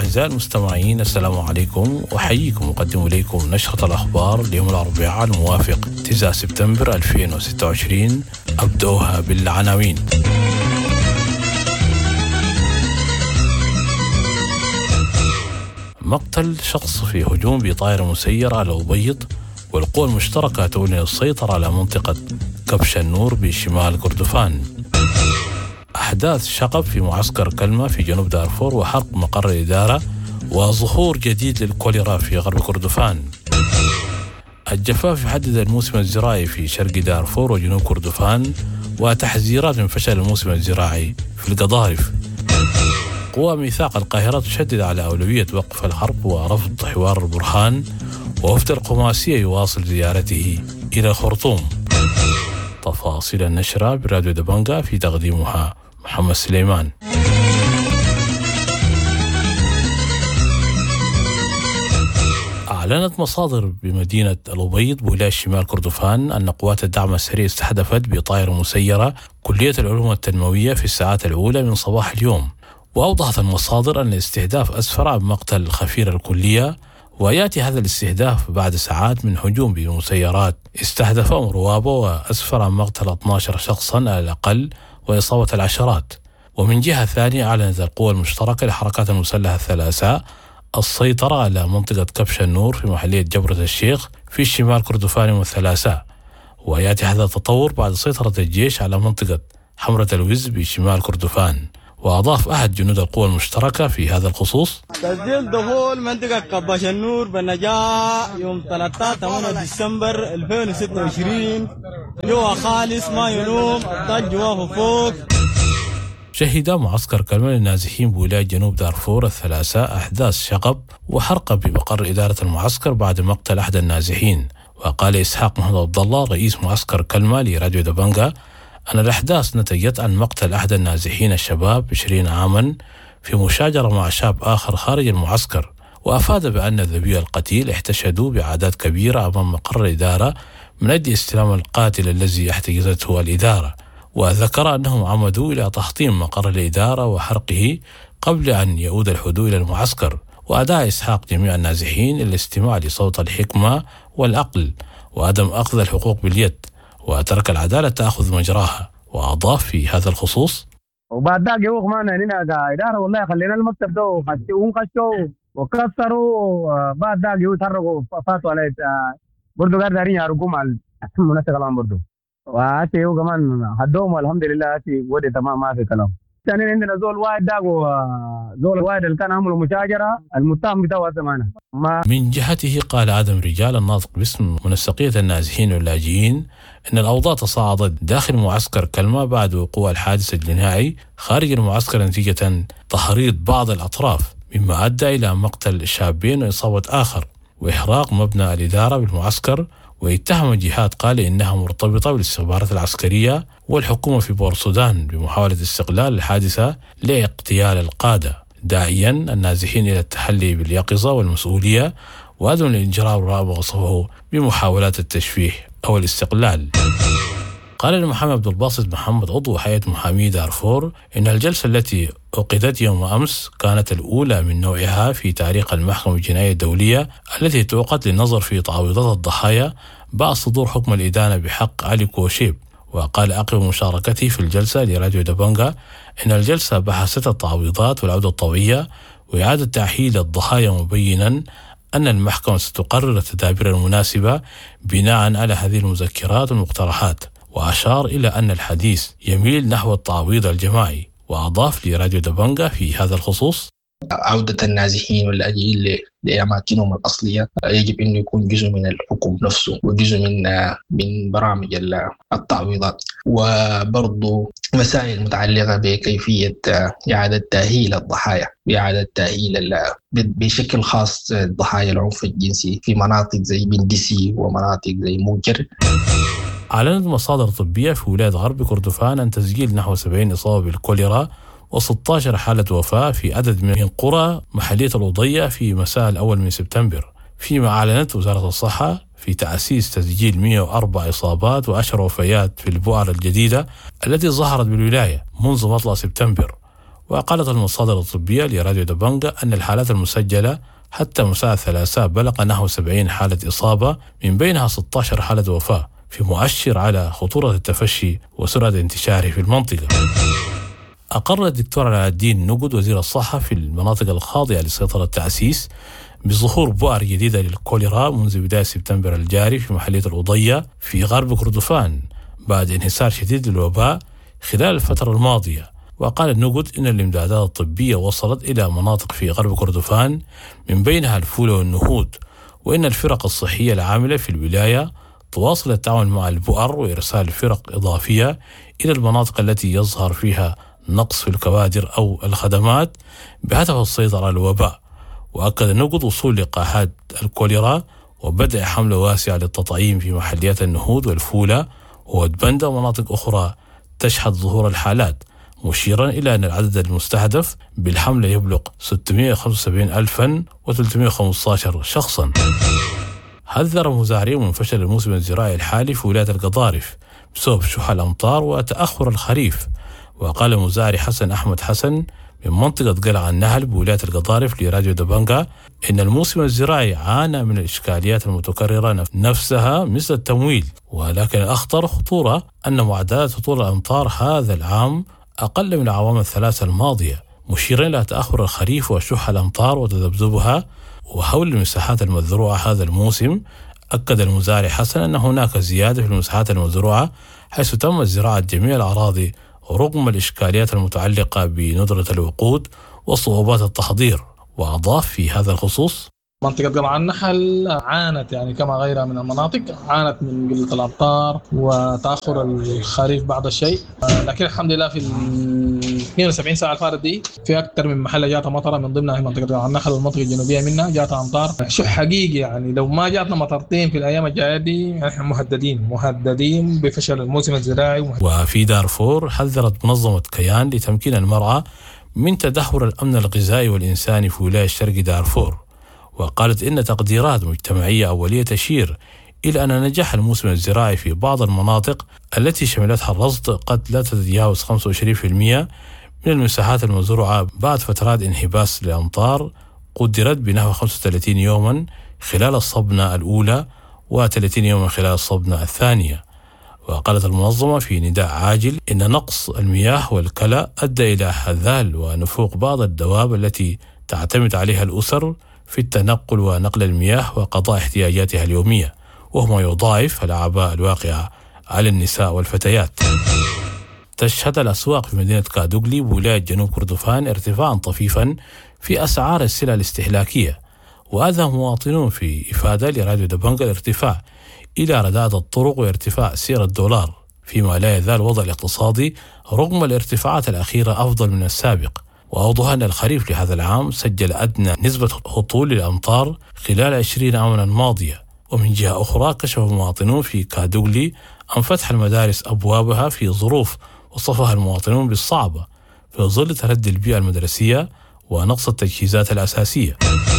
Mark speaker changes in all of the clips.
Speaker 1: أعزائي المستمعين، السلام عليكم، وحييكم مقدم إليكم نشرة الأخبار اليوم الأربعاء الموافق 9 سبتمبر 2026. أبدأها بالعناوين. مقتل شخص في هجوم بطائرة مسيرة على الأبيض، والقوى المشتركة تعلن السيطرة على منطقة كبش النور بشمال كردفان. أحداث شغب في معسكر كلمة في جنوب دارفور، وحرق مقر الإدارة، وظهور جديد للكوليرا في غرب كردفان. الجفاف يحدد الموسم الزراعي في شرق دارفور وجنوب كردفان، وتحذيرات من فشل الموسم الزراعي في القضارف. قوى ميثاق القاهرة تشدد على أولوية وقف الحرب ورفض حوار البرهان، ووفد القماسية يواصل زيارته إلى الخرطوم. تفاصيل النشرة براديو دبنجا، في تقديمها محمد سليمان. أعلنت مصادر بمدينة الأبيض بولاية شمال كردفان أن قوات الدعم السريع استهدفت بطائرة مسيرة كلية العلوم التنموية في الساعات الأولى من صباح اليوم. وأوضحت المصادر أن الاستهداف أسفر عن مقتل خفير الكلية، ويأتي هذا الاستهداف بعد ساعات من هجوم بمسيرات استهدفهم روابه، وأسفر عن مقتل 12 شخصا على الأقل وإصابة العشرات. ومن جهة ثانية، أعلنت القوى المشتركة للحركات المسلحة الثلاثاء السيطرة على منطقة كبش النور في محلية جبرة الشيخ في شمال كردفان والثلاثاء. ويأتي هذا التطور بعد سيطرة الجيش على منطقة حمرة الوز بشمال كردفان. وأضاف أحد جنود القوى المشتركة في هذا الخصوص:
Speaker 2: تسجيل دخول منطقة كبش النور بالنجاة يوم 13 ديسمبر 2026 يوم خالص ما ينوم الضج جواه فوق.
Speaker 1: شهد معسكر كلمة للنازحين بولاية جنوب دارفور الثلاثاء أحداث شغب وحرق بمقر إدارة المعسكر بعد مقتل أحد النازحين. وقال إسحاق محمد عبد الله رئيس معسكر كلمة لراديو دبنجا أن الأحداث نتجت عن مقتل أحد النازحين الشباب 20 عاما في مشاجرة مع شاب آخر خارج المعسكر. وأفاد بأن ذوي القتيل احتشدوا بأعداد كبيرة أمام مقر الإدارة من أجل استلام القاتل الذي احتجزته الإدارة. وذكر أنهم عمدوا إلى تحطيم مقر الإدارة وحرقه قبل أن يعود الحدود إلى المعسكر. وأدعى إسحاق جميع النازحين الاستماع لصوت الحكمة والعقل وعدم أخذ الحقوق باليد، وترك العدالة تأخذ مجراها. وأضاف في هذا الخصوص:
Speaker 3: وبعد ذلك يوم ما هنا إدارة والله خلينا المكتب ده وخشوا وكسروا، بعد ذلك يتحركوا فاتوا على برضو قاعد دارين يعرقوا مع المناسبة كلام برضو، وهاتي هو كمان هدوهم والحمد لله هاتي ودي تمام ما في كلام. ثاني عندنا زول واحد داقوا زول واحد اللي كان عملوا مشاجرة المتهم بتاعه زمانه.
Speaker 1: من جهته قال آدم رجال الناطق باسم منسقية النازحين واللاجئين إن الأوضاع تصاعدت داخل معسكر كلمة بعد وقوع الحادث الجنائي خارج المعسكر نتيجة تحريض بعض الأطراف، مما أدى إلى مقتل شابين وإصابة آخر وإحراق مبنى الإدارة بالمعسكر. ويتهم جهات قال إنها مرتبطة بالاستخبارات العسكرية والحكومة في بورسودان بمحاولة استغلال الحادثة لاغتيال القادة، داعيا النازحين إلى التحلي باليقظة والمسؤولية وعدم الإجراء ما وصفه بمحاولات التشويه أو الاستقلال. قال المحامي عبد الباسط محمد عضو هيئة محامي دارفور إن الجلسة التي عقدت يوم أمس كانت الأولى من نوعها في تاريخ المحكمة الجنائية الدولية التي تعقد للنظر في تعويضات الضحايا بعد صدور حكم الإدانة بحق علي كوشيب. وقال عقب مشاركته في الجلسة لراديو دبنجا إن الجلسة بحثت التعويضات والعودة الطوعية وإعادة تأهيل الضحايا، مبينا أن المحكمة ستقرر التدابير المناسبة بناء على هذه المذكرات والمقترحات. وأشار إلى أن الحديث يميل نحو التعويض الجماعي. وأضاف لراديو دبنجا في هذا الخصوص:
Speaker 4: عودة النازحين واللاجئين لأماكنهم الأصلية يجب أن يكون جزء من الحكم نفسه وجزء من برامج التعويضات، وبرضو مسائل متعلقة بكيفية إعادة تأهيل الضحايا وإعادة تأهيل بشكل خاص ضحايا العنف الجنسي في مناطق زي بندسي ومناطق زي موجر.
Speaker 1: أعلنت مصادر طبية في ولاية غرب كردفان عن تسجيل نحو 70 إصابة بالكوليرا و16 حالة وفاة في عدد من قرى محلية الوضية في مساء الأول من سبتمبر، فيما أعلنت وزارة الصحة في تأسيس تسجيل 104 إصابات و10 وفيات في البؤر الجديدة التي ظهرت بالولاية منذ مطلع سبتمبر. وقالت المصادر الطبية لراديو دبنجا أن الحالات المسجلة حتى مساء الثلاثاء بلغ نحو 70 حالة إصابة، من بينها 16 حالة وفاة، في مؤشر على خطورة التفشي وسرعة انتشاره في المنطقة. أقر الدكتور علاء الدين نقد وزير الصحة في المناطق الخاضعة لسيطرة التأسيس بظهور بؤر جديدة للكوليرا منذ بداية سبتمبر الجاري في محلية الأضية في غرب كردفان بعد انحسار شديد للوباء خلال الفترة الماضية. وقال النقد إن الإمدادات الطبية وصلت إلى مناطق في غرب كردفان من بينها الفولة والنهود، وإن الفرق الصحية العاملة في الولاية تواصل التعاون مع البؤر وإرسال فرق إضافية إلى المناطق التي يظهر فيها نقص في الكوادر أو الخدمات بهدف السيطرة على الوباء. وأكد النقد وصول لقاحات الكوليرا وبدء حملة واسعة للتطعيم في محليات النهود والفولة وودبندا ومناطق أخرى تشهد ظهور الحالات، مشيرا إلى أن العدد المستهدف بالحملة يبلغ 675,315 شخصا. حذر مزارعين من فشل الموسم الزراعي الحالي في ولاية القضارف بسبب شح الأمطار وتأخر الخريف. وقال المزارع حسن أحمد حسن من منطقة قلعة النهل بولاية القضارف لراديو دبنجا إن الموسم الزراعي عانى من الإشكاليات المتكررة نفسها مثل التمويل، ولكن الأخطر خطورة أن معدلات هطول الأمطار هذا العام أقل من العوام الثلاثة الماضية، مشيرا إلى تأخر الخريف وشح الأمطار وتذبذبها. وحول المساحات المزروعة هذا الموسم أكد المزارع حسن أن هناك زيادة في المساحات المزروعة حيث تم زراعة جميع الأراضي رغم الإشكاليات المتعلقة بندرة الوقود وصعوبات التحضير. وأضاف في هذا الخصوص:
Speaker 5: منطقة قلعة النحل عانت كما غيرها من المناطق عانت من قلة الأمطار وتأخر الخريف بعض الشيء، لكن الحمد لله في 72 ساعة الفارط دي في أكثر من محل جاتها مطرة، من ضمنها منطقة قلعة النحل والمنطقة الجنوبية منها جاتها أمطار شح حقيقي. لو ما جاتنا مطرتين في الأيام الجاية دي نحن مهددين بفشل الموسم الزراعي.
Speaker 1: وفي دارفور حذرت منظمة كيان لتمكين المرأة من تدهور الأمن الغذائي والإنساني في ولاية شرق دارفور، وقالت إن تقديرات مجتمعية أولية تشير إلى أن نجاح الموسم الزراعي في بعض المناطق التي شملتها الرصد قد لا تتجاوز 25% من المساحات المزروعة بعد فترات انحباس الأمطار قدرت بنحو 35 يوما خلال الصبنة الأولى و30 يوما خلال الصبنة الثانية. وقالت المنظمة في نداء عاجل إن نقص المياه والكلى أدى إلى هذال ونفوق بعض الدواب التي تعتمد عليها الأسر في التنقل ونقل المياه وقضاء احتياجاتها اليومية، وهو يضاعف الأعباء الواقعة على النساء والفتيات. تشهد الأسواق في مدينة كادوغلي بولاية جنوب كردفان ارتفاعا طفيفا في أسعار السلع الاستهلاكية، وأذى مواطنون في إفادة لراديو دبنجا الارتفاع إلى رداءة الطرق وارتفاع سعر الدولار، فيما لا يزال الوضع الاقتصادي رغم الارتفاعات الأخيرة أفضل من السابق. وأوضح أن الخريف لهذا العام سجل أدنى نسبة هطول للأمطار خلال 20 عاما الماضية. ومن جهة أخرى كشف مواطنون في كادوغلي عن فتح المدارس أبوابها في ظروف وصفها المواطنون بالصعبة في ظل تردي البيئة المدرسية ونقص التجهيزات الأساسية.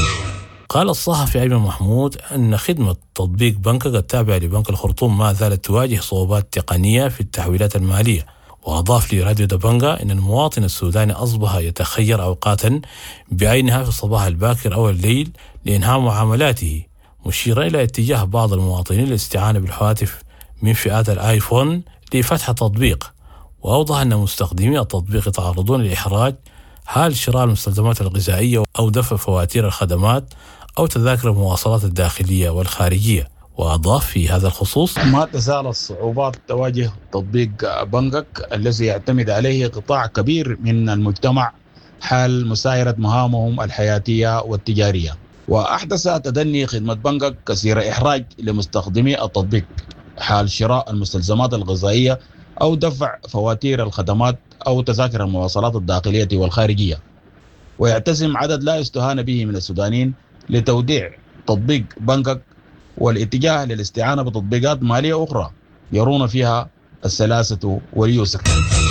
Speaker 1: قال الصحفي أيمن محمود أن خدمة تطبيق بنكك التابعة لبنك الخرطوم ما زالت تواجه صعوبات تقنية في التحويلات المالية. وأضاف لراديو دبنجا أن المواطن السوداني أصبح يتخير أوقاتا بعينها في الصباح الباكر أو الليل لإنهاء معاملاته، مشيرا إلى اتجاه بعض المواطنين للاستعانة بالهواتف من فئات الآيفون لفتح التطبيق. وأوضح أن مستخدمي التطبيق يتعرضون لإحراج حال شراء المستلزمات الغذائية أو دفع فواتير الخدمات أو تذاكر المواصلات الداخلية والخارجية. وأضاف في هذا الخصوص:
Speaker 6: ما تزال الصعوبات تواجه تطبيق بنكك الذي يعتمد عليه قطاع كبير من المجتمع حال مسايرة مهامهم الحياتية والتجارية، وأحدث تدني خدمة بنكك كثير إحراج لمستخدمي التطبيق حال شراء المستلزمات الغذائية أو دفع فواتير الخدمات أو تذاكر المواصلات الداخلية والخارجية. ويعتزم عدد لا يستهان به من السودانيين لتوديع تطبيق بنكك والاتجاه للاستعانة بتطبيقات مالية أخرى يرون فيها السلاسة واليسر.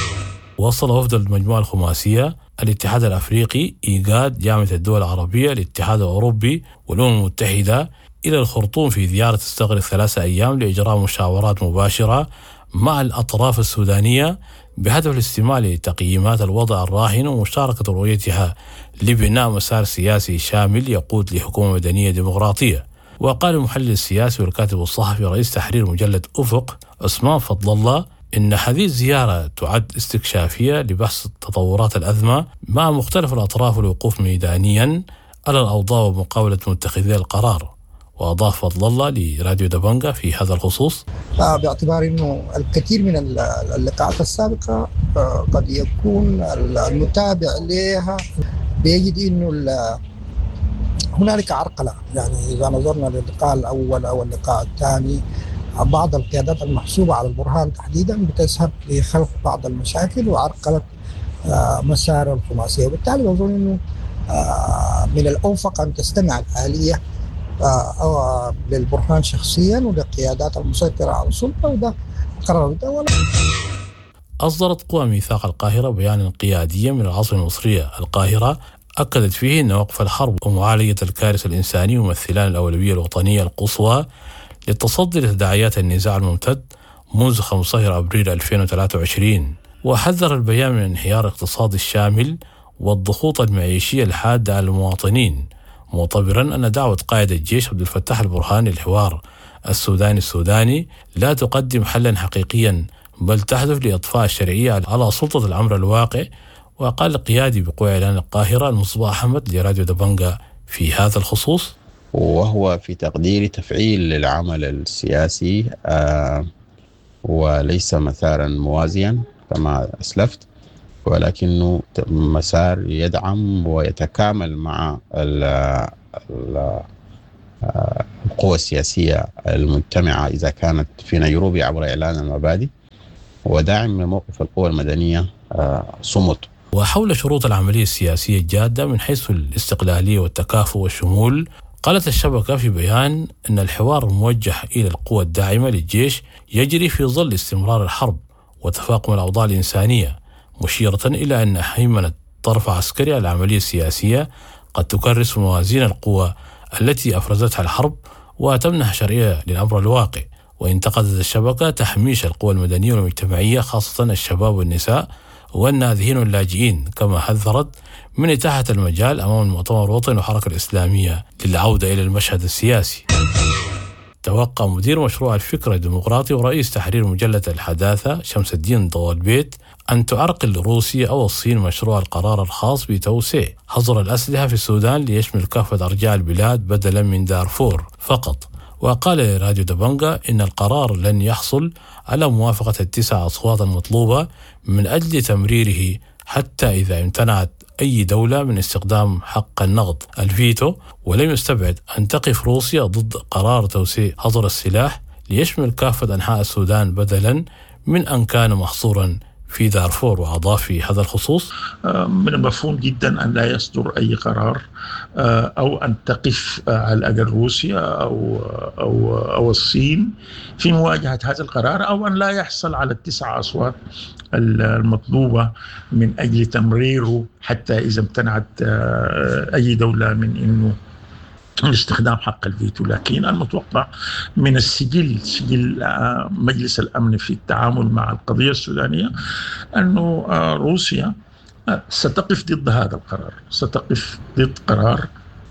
Speaker 1: وصل وفد المجموعة الخماسية الاتحاد الأفريقي، إيجاد، جامعة الدول العربية، الاتحاد الأوروبي والأمم المتحدة إلى الخرطوم في زيارة تستغرق 3 أيام لإجراء مشاورات مباشرة مع الأطراف السودانية بهدف الاستماع لتقييمات الوضع الراهن ومشاركة رؤيتها لبناء مسار سياسي شامل يقود لحكومة مدنية ديمقراطية. وقال المحلل السياسي والكاتب الصحفي رئيس تحرير مجلة أفق عثمان فضل الله إن هذه الزيارة تعد استكشافية لبحث تطورات الأزمة مع مختلف الأطراف والوقوف ميدانيا على الأوضاع ومقاولة متخذي القرار. وأضاف فضل الله لراديو دبنجا في هذا الخصوص:
Speaker 7: باعتبار أنه الكثير من اللقاءات السابقة قد يكون المتابع لها بيجد أنه هنالك عرقلة، يعني إذا نظرنا للقاء الأول أو اللقاء الثاني بعض القيادات المحسوبة على البرهان تحديدا بتذهب لخلق بعض المشاكل وعرقلة مسار الخماسية، وبالتالي بظن أنه من الأوفق أن تستمع الآلية للبرهان شخصيا وللقيادات المسيطرة على السلطة، وده قرار الدولة.
Speaker 1: أصدرت قوى ميثاق القاهرة بيانا قياديا من العاصمة المصرية القاهرة أكدت فيه أن وقف الحرب ومعالجة الكارثة الإنسانية يمثلان الأولوية الوطنية القصوى للتصدي لتداعيات النزاع الممتد منذ 15 أبريل 2023. وحذر البيان من الانهيار الاقتصادي الشامل والضغوط المعيشية الحادة على المواطنين، معتبرا أن دعوة قائد الجيش عبد الفتاح البرهان للحوار السوداني لا تقدم حلا حقيقيا بل تهدف لإطفاء الشرعية على سلطة الأمر الواقع. وقال القيادي بقوى إعلان القاهرة المصباح أحمد لراديو دبنجا في هذا الخصوص:
Speaker 8: وهو في تقدير تفعيل للعمل السياسي وليس مسارا موازيا كما أسلفت، ولكنه مسار يدعم ويتكامل مع القوى السياسية المجتمعة إذا كانت في نيروبي عبر إعلان المبادئ، وداعم لموقف القوى المدنية صمت.
Speaker 1: وحول شروط العملية السياسية الجادة من حيث الاستقلالية والتكافؤ والشمول، قالت الشبكة في بيان أن الحوار الموجه إلى القوى الداعمة للجيش يجري في ظل استمرار الحرب وتفاقم الأوضاع الإنسانية، مشيرة إلى أن هيمنة طرف عسكري على العملية السياسية قد تكرس موازين القوى التي أفرزتها الحرب وتمنح شرعية للأمر الواقع. وانتقدت الشبكة تحميش القوى المدنية والمجتمعية خاصة الشباب والنساء والنازحين واللاجئين، كما حذرت من إتاحة المجال أمام المؤتمر الوطني والحركة الإسلامية للعودة إلى المشهد السياسي. توقع مدير مشروع الفكر الديمقراطي ورئيس تحرير مجلة الحداثة شمس الدين ضوى البيت أن تعرقل روسيا أو الصين مشروع القرار الخاص بتوسيع حظر الأسلحة في السودان ليشمل كافة أرجاء البلاد بدلا من دارفور فقط. وقال لراديو دبنجا إن القرار لن يحصل على موافقة 9 أصوات المطلوبة من أجل تمريره حتى إذا امتنعت أي دولة من استخدام حق النقد الفيتو، ولم يستبعد أن تقف روسيا ضد قرار توسيع حظر السلاح ليشمل كافة أنحاء السودان بدلا من أن كان محصورا في دارفور. وأضاف في هذا الخصوص:
Speaker 9: من المفهوم جدا أن لا يصدر أي قرار أو أن تقف على الأقل روسيا أو الصين في مواجهة هذا القرار، أو أن لا يحصل على 9 أصوات المطلوبة من أجل تمريره حتى إذا امتنعت أي دولة من أنه استخدام حق الفيتو. لكن المتوقع من سجل مجلس الأمن في التعامل مع القضية السودانية أنه روسيا ستقف ضد هذا القرار، ستقف ضد قرار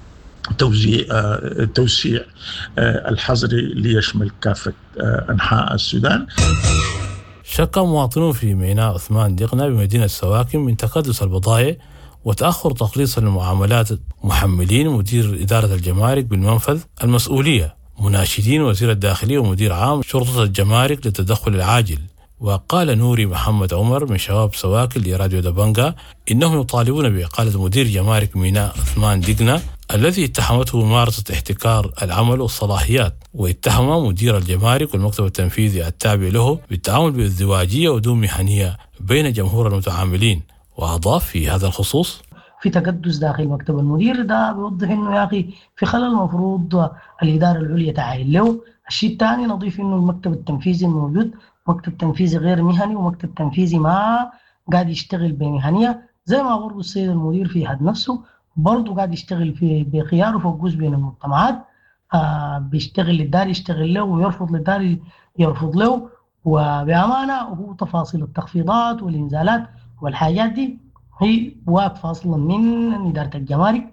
Speaker 9: توسيع الحظر ليشمل كافة أنحاء السودان.
Speaker 1: شك مواطنون في ميناء عثمان دقنا بمدينة سواكن من تكدس البضائع وتأخر تخليص المعاملات محملين مدير إدارة الجمارك بالمنفذ المسؤولية، مناشدين وزير الداخلية ومدير عام شرطة الجمارك للتدخل العاجل. وقال نوري محمد عمر من شباب سواكن لراديو دبنجا إنهم يطالبون بإقالة مدير جمارك ميناء عثمان دقنا الذي اتهمته ممارسة احتكار العمل والصلاحيات، واتهم مدير الجمارك والمكتب التنفيذي التابع له بالتعامل بازدواجية ودون مهنية بين جمهور المتعاملين. وأضاف في هذا الخصوص:
Speaker 10: في تكدس داخل مكتب المدير، ده بيوضح إنه يا أخي في خلل المفروض الإدارة العليا تعاين له. الشيء الثاني نضيف إنه المكتب التنفيذي الموجود مكتب تنفيذي غير مهني ومكتب تنفيذي ما قاعد يشتغل بمهنية، زي ما برضو السيد المدير في حد نفسه برضو قاعد يشتغل بخيار وفوقوس بين المجتمعات، بيشتغل للدار يشتغل له ويرفض للدار يرفض له، وبأمانة هو تفاصيل التخفيضات والإنزالات والحاجات دي هي واقفة أصلا من إدارة الجمارك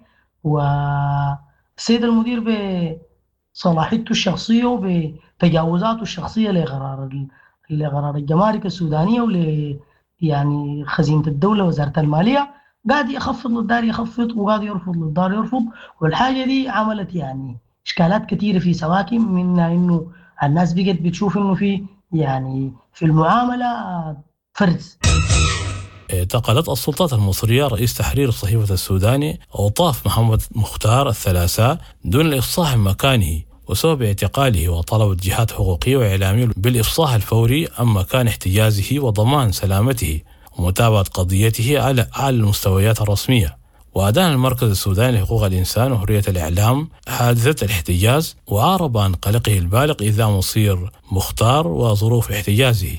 Speaker 10: والسيد المدير بصلاحيته الشخصية وبتجاوزاته الشخصية لقرار الجمارك السودانية يعني خزينة الدولة وزارة المالية، قاعد يخفض للدار يخفض وقاعد يرفض للدار يرفض. والحاجة دي عملت يعني إشكالات كثيرة في سواكن، منها إنه الناس بقت بتشوف إنه في المعاملة فرز.
Speaker 1: اعتقلت السلطات المصرية رئيس تحرير الصحيفة السوداني أوطاف محمد مختار الثلاثاء دون الإفصاح عن مكانه، وسبب اعتقاله وطلبت جهات حقوقية وإعلامية بالإفصاح الفوري عن مكان احتجازه وضمان سلامته ومتابعة قضيته على أعلى المستويات الرسمية. وأدان المركز السوداني لحقوق الإنسان وحرية الإعلام حادثة الاحتجاز، وعارب عن قلقه البالغ إذا مصير مختار وظروف احتجازه.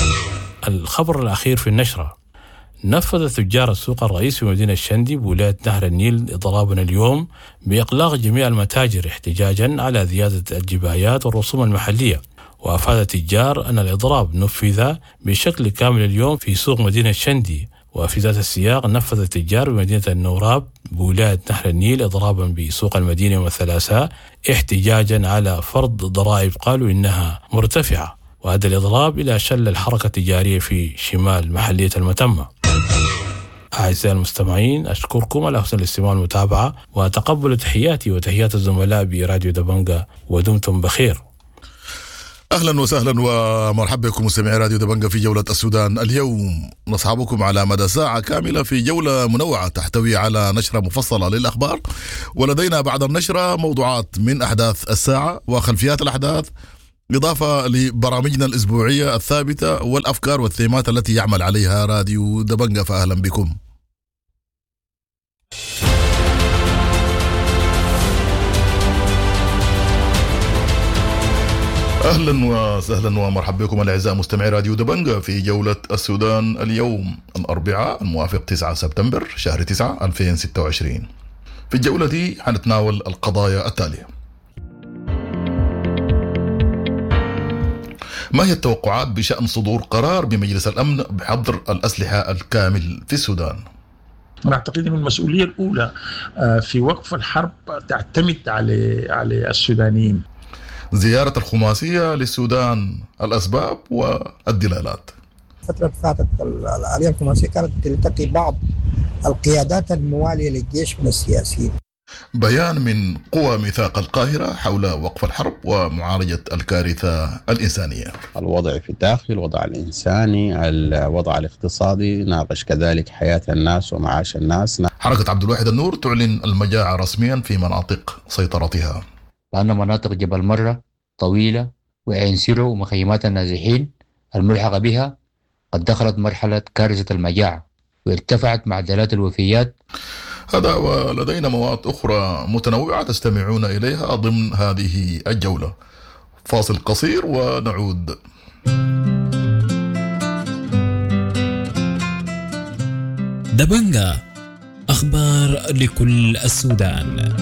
Speaker 1: الخبر الأخير في النشرة: نفذ تجار السوق الرئيسي في مدينة الشندي بولاية نهر النيل إضرابنا اليوم بإغلاق جميع المتاجر احتجاجا على زيادة الجبايات والرسوم المحلية. وأفاد التجار أن الإضراب نفذ بشكل كامل اليوم في سوق مدينة الشندي. وفي ذات السياق نفذ التجار بمدينة النوراب بولاية نهر النيل إضرابا بسوق المدينة يوم الثلاثاء احتجاجا على فرض ضرائب قالوا إنها مرتفعة، وهذا الإضراب إلى شل الحركة التجارية في شمال محلية المتمة. أعزائي المستمعين، أشكركم على حسن الاستماع والمتابعة، وتقبلوا تحياتي وتحيات الزملاء براديو دبنجة، ودمتم بخير.
Speaker 11: أهلا وسهلا ومرحبا بكم مستمعي راديو دبنجة في جولة السودان اليوم. نصحبكم على مدى ساعة كاملة في جولة منوعة تحتوي على نشرة مفصلة للأخبار، ولدينا بعد النشرة موضوعات من أحداث الساعة وخلفيات الأحداث، إضافة لبرامجنا الأسبوعية الثابتة والأفكار والثيمات التي يعمل عليها راديو دبنجة. فأهلا بكم. أهلا وسهلا ومرحبا بكم الأعزاء مستمعي راديو دبنجة في جولة السودان اليوم الأربعاء الموافق 9 سبتمبر شهر 9 2026. في الجولة دي حنتناول القضايا التالية: ما هي التوقعات بشأن صدور قرار بمجلس الأمن بحظر الأسلحة الكامل في السودان؟
Speaker 9: أنا أعتقد أن المسؤولية الأولى في وقف الحرب تعتمد على السودانيين.
Speaker 11: زيارة الخماسية للسودان، الأسباب والدلالات.
Speaker 7: الفترة اللي فاتت العملية الخماسية كانت تلتقي بعض القيادات الموالية للجيش من السياسيين.
Speaker 11: بيان من قوى ميثاق القاهرة حول وقف الحرب ومعالجة الكارثة الإنسانية.
Speaker 8: الوضع في الداخل، الوضع الإنساني، الوضع الاقتصادي، ناقش كذلك حياة الناس ومعاش الناس.
Speaker 11: حركة عبد الواحد النور تعلن المجاعة رسميا في مناطق سيطرتها،
Speaker 12: لأن مناطق جبل مرة طويلة وعين سيرو ومخيمات النازحين الملحقة بها قد دخلت مرحلة كارثة المجاعة وارتفعت معدلات الوفيات.
Speaker 11: هذا ولدينا مواد أخرى متنوعة تستمعون إليها ضمن هذه الجولة. فاصل قصير ونعود.
Speaker 13: دبنجة، أخبار لكل السودان.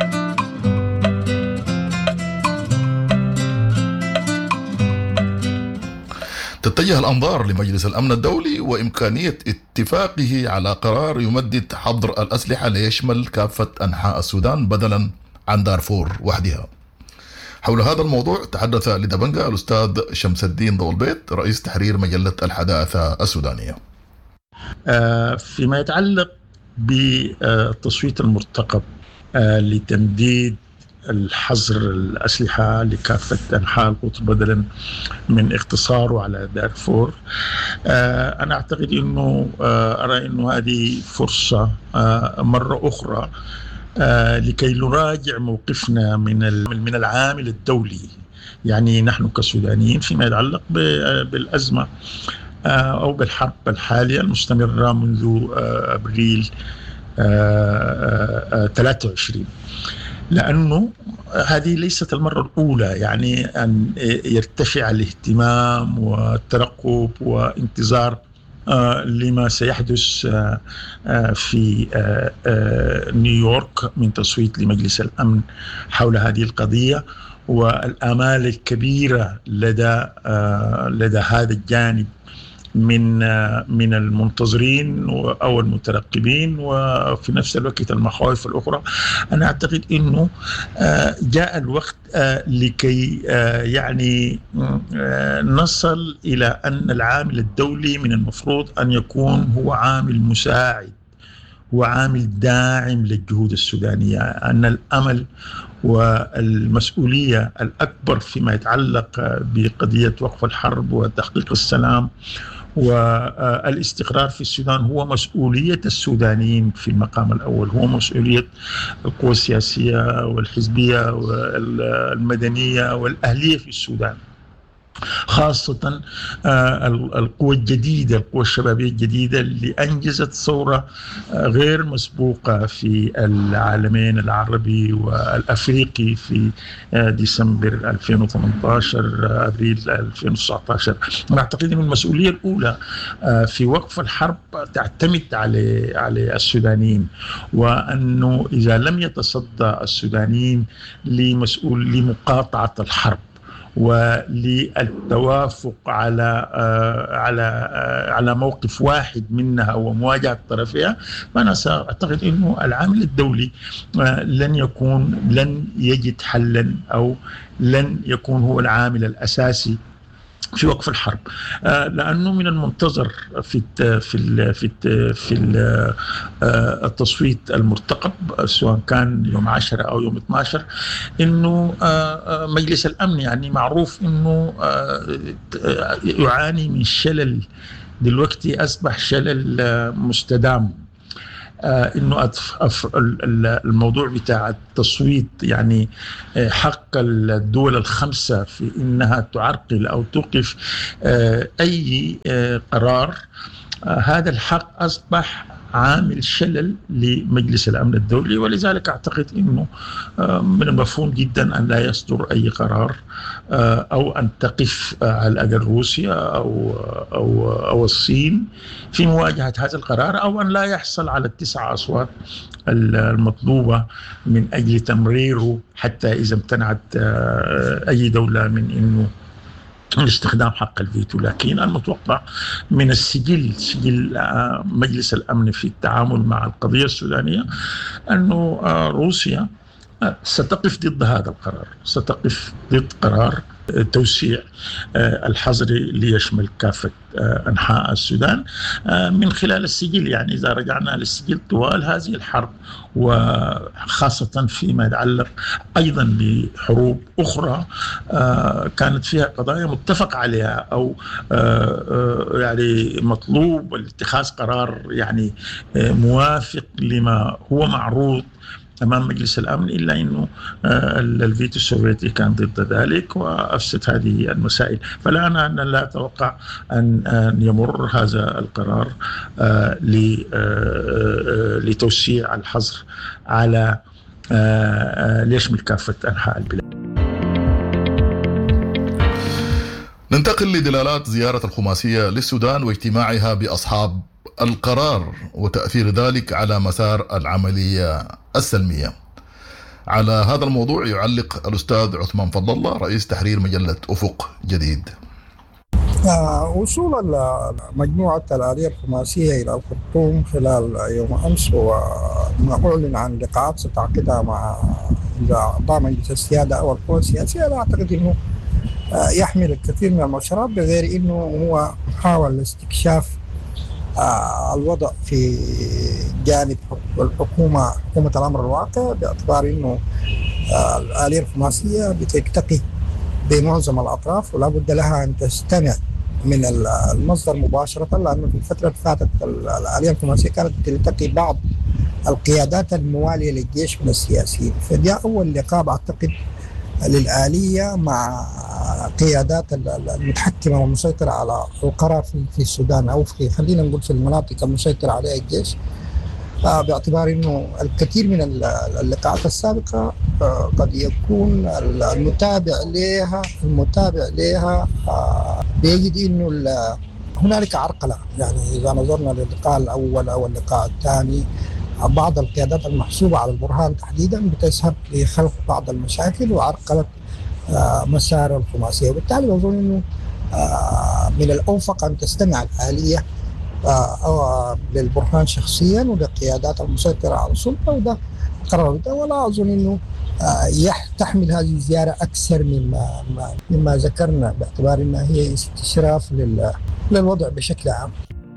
Speaker 11: تتجه الأنظار لمجلس الأمن الدولي وإمكانية اتفاقه على قرار يمدد حظر الأسلحة ليشمل كافة أنحاء السودان بدلا عن دارفور وحدها. حول هذا الموضوع تحدث لدبنجة الأستاذ شمس الدين ضوء البيت رئيس تحرير مجلة الحداثة السودانية.
Speaker 9: فيما يتعلق بالتصويت المرتقب لتمديد الحظر الأسلحة لكافة أنحاء القطر بدلا من اختصاره على دارفور، أنا أعتقد أنه أرى أنه هذه فرصة مرة أخرى لكي نراجع موقفنا من العامل الدولي. يعني نحن كسودانيين فيما يتعلق بالأزمة أو بالحرب الحالية المستمرة منذ أبريل 23، لأنه هذه ليست المرة الأولى يعني أن يرتفع الاهتمام والترقب وانتظار لما سيحدث في نيويورك من تصويت لمجلس الأمن حول هذه القضية، والآمال الكبيرة لدى هذا الجانب من المنتظرين أو المترقبين، وفي نفس الوقت المخاوف الأخرى. أنا أعتقد أنه جاء الوقت لكي يعني نصل إلى أن العامل الدولي من المفروض أن يكون هو عامل مساعد وعامل داعم للجهود السودانية، أن الأمل والمسؤولية الأكبر فيما يتعلق بقضية وقف الحرب وتحقيق السلام والاستقرار في السودان هو مسؤولية السودانيين في المقام الأول، هو مسؤولية القوى السياسية والحزبية والمدنية والأهلية في السودان، خاصة القوى الجديدة، القوى الشبابية الجديدة اللي أنجزت ثورة غير مسبوقة في العالمين العربي والأفريقي في ديسمبر 2018 أبريل 2019. أنا أعتقد أن المسؤولية الأولى في وقف الحرب تعتمد على السودانيين، وأنه إذا لم يتصدى السودانيين لمقاطعة الحرب وللتوافق على موقف واحد منها ومواجهة طرفها، فأنا سأعتقد أنه العامل الدولي لن يجد حلا أو لن يكون هو العامل الأساسي في وقف الحرب، لأنه من المنتظر في التصويت المرتقب سواء كان يوم 10 أو يوم 12 إنه مجلس الأمن يعني معروف إنه يعاني من شلل، دلوقتي أصبح شلل مستدام، إنه الموضوع بتاع التصويت يعني حق الدول الخمسة في إنها تعرقل أو توقف أي قرار، هذا الحق أصبح عامل شلل لمجلس الأمن الدولي، ولذلك أعتقد أنه من المفهوم جدا أن لا يصدر أي قرار أو أن تقف على الأقل روسيا أو الصين في مواجهة هذا القرار، أو أن لا يحصل على ال9 أصوات المطلوبة من أجل تمريره حتى إذا امتنعت أي دولة من أنه استخدام حق الفيتو. لكن المتوقع من سجل مجلس الأمن في التعامل مع القضية السودانية أنه روسيا ستقف ضد هذا القرار، ستقف ضد قرار توسيع الحظر ليشمل كافة أنحاء السودان من خلال السجل. يعني إذا رجعنا للسجل طوال هذه الحرب، وخاصة فيما يتعلق أيضا بحروب أخرى كانت فيها قضايا متفق عليها أو يعني مطلوب اتخاذ قرار يعني موافق لما هو معروض أمام مجلس الأمن، إلا أنه الفيتو السوفيتي كان ضد ذلك وأفسد هذه المسائل. فلا أنا لا أتوقع أن يمر هذا القرار لتوسيع الحظر على ليشمل كافة أنحاء البلاد.
Speaker 11: ننتقل لدلالات زيارة الخماسية للسودان واجتماعها بأصحاب القرار وتأثير ذلك على مسار العملية السلمية. على هذا الموضوع يعلق الأستاذ عثمان فضل الله رئيس تحرير مجلة أفق جديد.
Speaker 7: وصول مجموعة الآلية الخماسية إلى الخرطوم خلال يوم أمس وما أعلن عن لقاءات ستعقدها مع أعضاء مجلس السيادة أو القوى السياسية، لا أعتقد أنه يحمل الكثير من المؤشرات، بغير أنه هو حاول استكشاف الوضع في جانب حكومة الأمر الواقع، باعتبار أنه الآلية الخماسية بتلتقي بمعظم الأطراف ولا بد لها أن تستمع من المصدر مباشرة، لأنه في الفترة اللي فاتت الآلية الخماسية كانت تلتقي بعض القيادات الموالية للجيش من السياسيين، فجاء أول لقاء أعتقد للآلية مع قيادات المتحكمة والمسيطرة على القرار في السودان، أو في خلينا نقول في المناطق المسيطرة عليها الجيش، باعتبار أنه الكثير من اللقاءات السابقة قد يكون المتابع لها بيجد أنه هنالك عرقلة. يعني إذا نظرنا للقاء الأول أو اللقاء الثاني، بعض القيادات المحسوبة على البرهان تحديدا بتذهب لخلق بعض المشاكل وعرقلة مسار الخماسية، وبالتالي بظن أنه من الأوفق أن تستمع الآلية للبرهان شخصيا وللقيادات المسيطرة على السلطة، وده قرار ده. ولا أظن أنه تحمل هذه الزيارة أكثر مما ذكرنا، باعتبار أنها هي استشراف للوضع بشكل عام.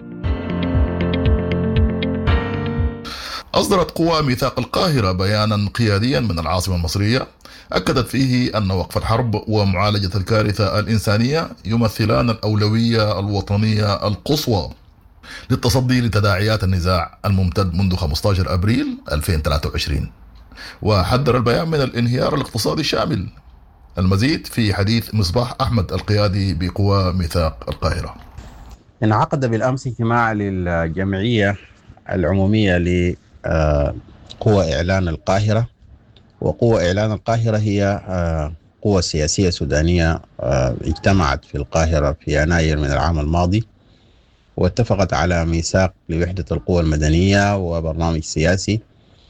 Speaker 11: أصدرت قوى ميثاق القاهرة بيانا قياديا من العاصمة المصرية أكدت فيه أن وقف الحرب ومعالجة الكارثة الإنسانية يمثلان الأولوية الوطنية القصوى للتصدي لتداعيات النزاع الممتد منذ 15 أبريل 2023. وحذر البيان من الانهيار الاقتصادي الشامل. المزيد في حديث مصباح أحمد القيادي بقوى ميثاق القاهرة.
Speaker 8: انعقد بالأمس اجتماع للجمعية العمومية لقوى إعلان القاهرة. وقوى إعلان القاهرة هي قوى سياسية سودانية اجتمعت في القاهرة في يناير من العام الماضي، واتفقت على ميثاق لوحدة القوى المدنية وبرنامج سياسي،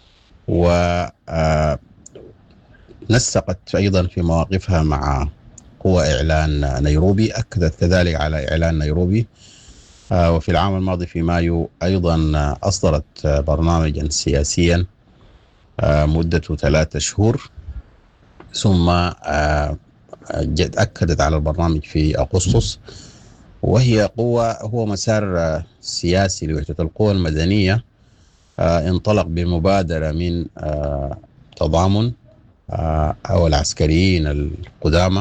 Speaker 8: ونسقت أيضا في مواقفها مع قوى إعلان نيروبي. أكدت كذلك على إعلان نيروبي. وفي العام الماضي في مايو أيضا أصدرت برنامجا سياسيا مدته 3 شهور، ثم أكدت على البرنامج في أغسطس. وهي هو مسار سياسي لوحدة القوى المدنية انطلق بمبادرة من تضامن أو العسكريين القدامى،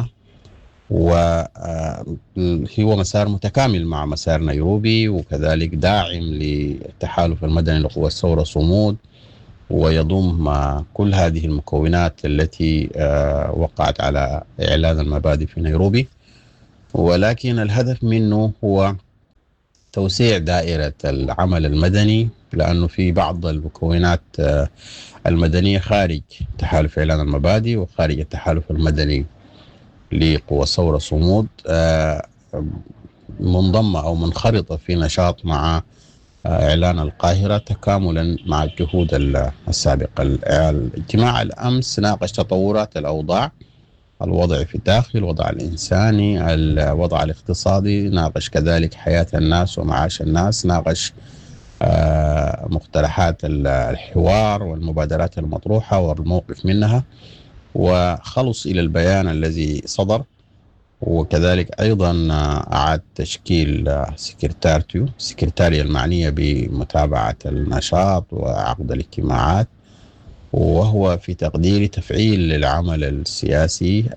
Speaker 8: وهو مسار متكامل مع مسار نيروبي، وكذلك داعم للتحالف المدني لقوى الثورة صمود، ويضم كل هذه المكونات التي وقعت على إعلان المبادئ في نيروبي. ولكن الهدف منه هو توسيع دائرة العمل المدني، لأنه في بعض المكونات المدنية خارج تحالف إعلان المبادئ وخارج التحالف المدني لقوى الثورة صمود منضمة أو منخرطة في نشاط مع إعلان القاهرة تكاملا مع الجهود السابقة. الاجتماع الأمس ناقش تطورات الأوضاع، الوضع في الداخل، الوضع الإنساني، الوضع الاقتصادي، ناقش كذلك حياة الناس ومعاش الناس، ناقش مقترحات الحوار والمبادرات المطروحة والموقف منها، وخلص إلى البيان الذي صدر. وكذلك أيضا أعاد تشكيل سكرتارية المعنية بمتابعة النشاط وعقد الاجتماعات، وهو في تقديري تفعيل للعمل السياسي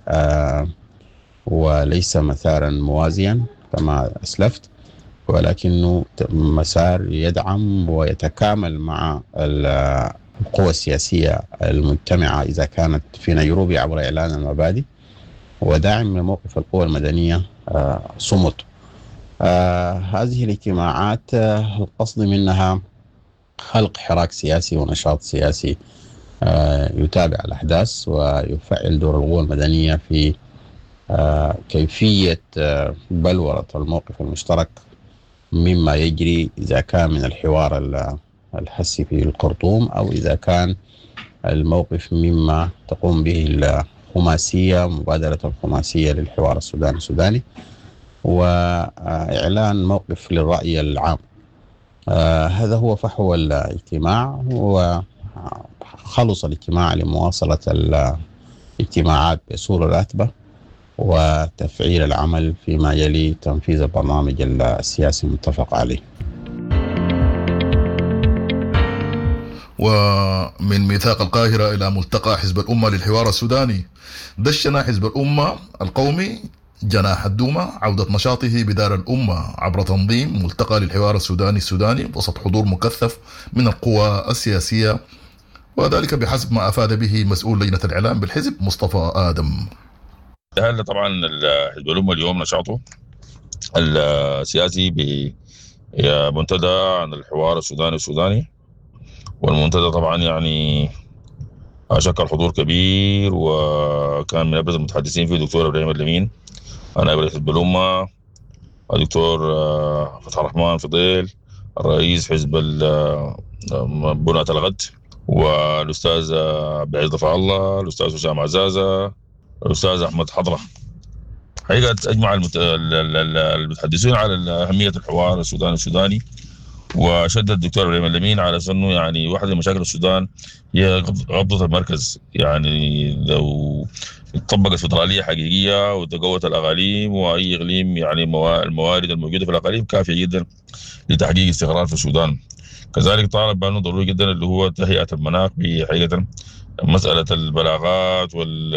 Speaker 8: وليس مسارا موازيا كما أسلفت، ولكنه مسار يدعم ويتكامل مع القوى السياسية المجتمعة إذا كانت في نيروبي عبر إعلان المبادئ، وداعم لموقف القوى المدنية صمت. هذه الاجتماعات القصد منها خلق حراك سياسي ونشاط سياسي يتابع الأحداث ويفعل دور القوى المدنية في كيفية بلورة الموقف المشترك مما يجري، إذا كان من الحوار الحسي في الخرطوم أو إذا كان الموقف مما تقوم به الخماسية، مبادرة الخماسية للحوار السوداني وإعلان موقف للرأي العام. هذا هو فحوى الاجتماع، وخلص الاجتماع لمواصلة الاجتماعات بصورة راتبة وتفعيل العمل فيما يلي تنفيذ البرنامج السياسي المتفق عليه.
Speaker 11: ومن ميثاق القاهرة إلى ملتقى حزب الأمة للحوار السوداني، دشن حزب الأمة القومي جناح الدومة عودة نشاطه بدار الأمة عبر تنظيم ملتقى للحوار السوداني وسط حضور مكثف من القوى السياسية، وذلك بحسب ما أفاد به مسؤول لجنة الإعلام بالحزب مصطفى آدم.
Speaker 14: هذا طبعا حزب الأمة اليوم نشاطه السياسي بمنتدى عن الحوار السوداني، والمنتدى طبعا يعني شكل حضور كبير، وكان من أبرز المتحدثين فيه دكتور إبراهيم اللمين نائب رئيس حزب الأمة، الدكتور فتح الرحمن فضيل رئيس حزب بناة الغد، والأستاذ عبد العزيز ضفع الله، الأستاذ حسام عزازة، الأستاذ أحمد حضرة. حقيقة أجمع المتحدثون على أهمية الحوار السوداني، وشدد الدكتور ابراهيم اللمين على أنه يعني واحدة من مشاكل السودان هي غضة المركز. يعني لو طبقت فدرالية حقيقية وتقوت الأقاليم، وأي إقليم يعني الموارد الموجودة في الأقاليم كافية جدا لتحقيق استقرار في السودان. كذلك طالب بأنه ضروري جدا اللي هو تهيئة المناخ بحقيقة مسألة البلاغات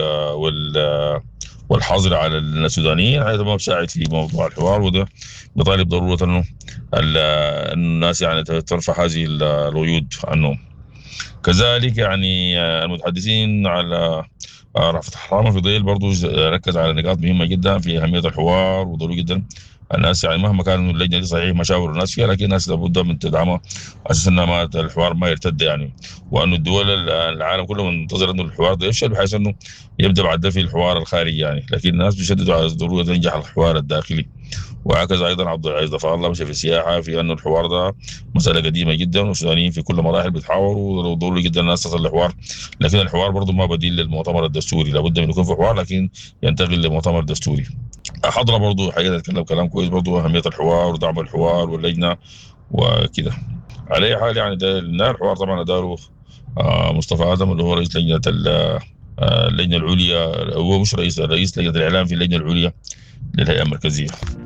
Speaker 14: والحظر على السودانيين، هذا ما بساعد في موضوع الحوار، وده بطالب ضرورة أنه الناس يعني ترفع هذه القيود عنهم. كذلك يعني المتحدثين على فتح الرحمن فضيل برضو ركز على نقاط مهمة جدا في أهمية الحوار، وضروري جدا الناس يعني مهما كان اللجنة دي صحيح مشاور الناس فيها، لكن الناس لابد من تدعمها أساس أن الحوار ما يرتد يعني، وأن الدول العالم كله منتظر أنه الحوار ده يفشل بحيث أنه يبدأ بعد ده في الحوار الخارجي يعني، لكن الناس بيشددوا على ضرورة ينجح الحوار الداخلي. وهكذا أيضا عبد العزيز ضفع الله مشى في السياحة في أنه الحوار ده مسألة قديمة جدا، والسودانيين في كل مراحل بيتحاوروا، وضروري جدا الناس تصل لحوار، لكن الحوار برضه ما بديل للمؤتمر الدستوري، لابد من يكون في حوار لكن ينتقل لمؤتمر دستوري. حضرة برضه حقيقة تكلم كلام كويس برضه أهمية الحوار ودعم الحوار واللجنة وكده. على أي حال يعني ده الحوار طبعا أداره مصطفى آدم اللي هو رئيس لجنة اللجنة العليا، هو مش رئيس لجنة الإعلام في اللجنة العليا للهيئة المركزية.